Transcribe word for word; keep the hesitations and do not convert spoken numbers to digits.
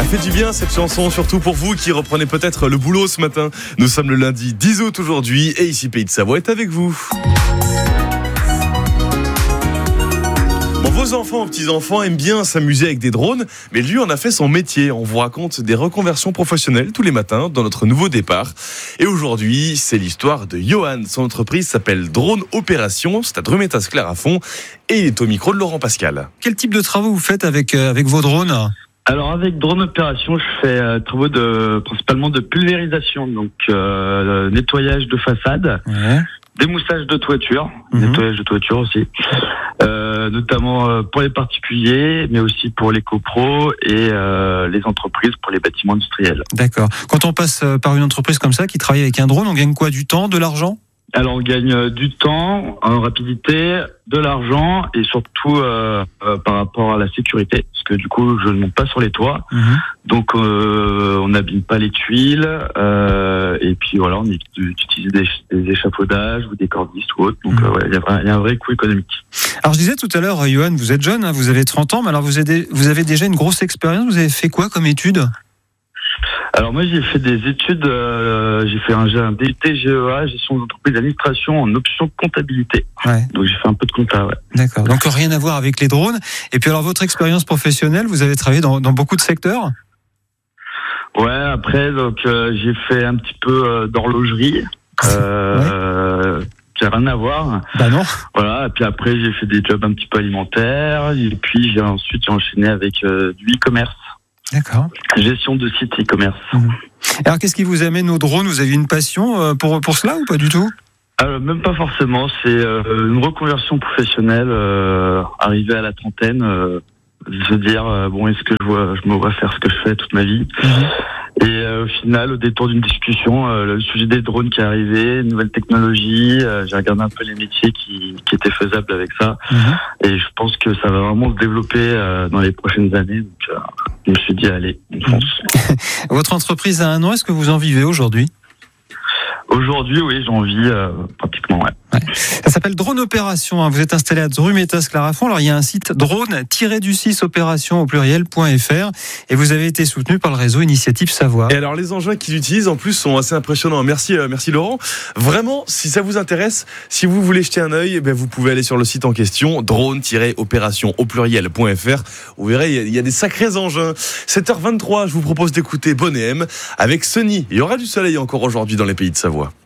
Elle fait du bien cette chanson, surtout pour vous qui reprenez peut-être le boulot ce matin. Nous sommes le lundi dix août aujourd'hui et ici Pays de Savoie est avec vous. Bon, vos enfants, petits-enfants aiment bien s'amuser avec des drones, mais lui en a fait son métier. On vous raconte des reconversions professionnelles tous les matins dans notre nouveau départ. Et aujourd'hui, c'est l'histoire de Johan. Son entreprise s'appelle Drone Opération, c'est à Drumettaz-Clarafond et il est au micro de Laurent Pascal. Quel type de travaux vous faites avec, euh, avec vos drones ? Alors avec Drone Opération, je fais euh, travaux de principalement de pulvérisation, donc euh, nettoyage de façade, Ouais. démoussage de toiture, Mhm. nettoyage de toiture aussi, euh, notamment euh, pour les particuliers, mais aussi pour les copros et euh, les entreprises pour les bâtiments industriels. D'accord. Quand on passe euh, par une entreprise comme ça qui travaille avec un drone, on gagne quoi ? Du temps, de l'argent ? Alors on gagne euh, du temps, en rapidité, de l'argent et surtout euh, euh, par rapport à la sécurité, parce que du coup je ne monte pas sur les toits. Mhm. Donc euh, on n'abîme pas les tuiles euh, et puis voilà, on utilise des, des échafaudages ou des cordistes ou autres. Donc Mmh. euh, ouais, il y, a vrai- il y a un vrai coût économique. Alors je disais tout à l'heure, euh, Johan, vous êtes jeune, hein, vous avez trente ans, mais alors vous avez, vous avez déjà une grosse expérience, vous avez fait quoi comme études ? Alors moi j'ai fait des études, euh, j'ai fait un, un D U T G E A, gestion d'entreprise d'administration en option comptabilité. Ouais, Donc j'ai fait un peu de compta, ouais. d'accord. Donc rien à voir avec les drones. Et puis alors votre expérience professionnelle, vous avez travaillé dans, dans beaucoup de secteurs ? Ouais, après donc euh, j'ai fait un petit peu euh, d'horlogerie, euh, qui a rien à voir. Bah non. Voilà, et puis après j'ai fait des jobs un petit peu alimentaires, et puis j'ai ensuite j'ai enchaîné avec euh, du e-commerce, D'accord. gestion de site e-commerce. Alors qu'est-ce qui vous amène au drone ? Vous avez une passion euh, pour, pour cela ou pas du tout ? Alors même pas forcément, c'est euh, une reconversion professionnelle, euh, arrivée à la trentaine, euh, se dire euh, bon est-ce que je vois, je me vois faire ce que je fais toute ma vie. Et euh, au final, au détour d'une discussion, euh, le sujet des drones qui est arrivé, nouvelles technologies, euh, j'ai regardé un peu les métiers qui, qui étaient faisables avec ça. Et je pense que ça va vraiment se développer euh, dans les prochaines années. Donc, euh, je me suis dit, allez, on fonce. Votre entreprise a un an, est-ce que vous en vivez aujourd'hui ? Aujourd'hui, oui, j'en vis euh, pratiquement, ouais. Ouais. Ça s'appelle Drone Opération. Hein. Vous êtes installé à Drumettaz-Clarafond. Alors il y a un site drone-du six opération au pluriel point f r et vous avez été soutenu par le réseau Initiative Savoie. Et alors les engins qu'ils utilisent en plus sont assez impressionnants. Merci, euh, merci Laurent. Vraiment, si ça vous intéresse, si vous voulez jeter un œil, eh bien, vous pouvez aller sur le site en question, drone-opération au pluriel point f r. Vous verrez, il y, a, il y a des sacrés engins. sept heures vingt-trois, je vous propose d'écouter Bonnet M avec Sunny. Il y aura du soleil encore aujourd'hui dans les Pays de Savoie.